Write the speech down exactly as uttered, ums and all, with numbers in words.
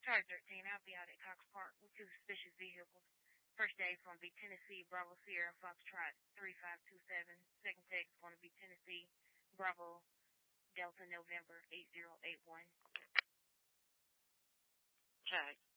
Charge thirteen, I'll be out at Cox Park with two suspicious vehicles. First day is going to be Tennessee Bravo Sierra Foxtrot three five two seven. Second text is going to be Tennessee Bravo Delta November eight zero eight one. Okay.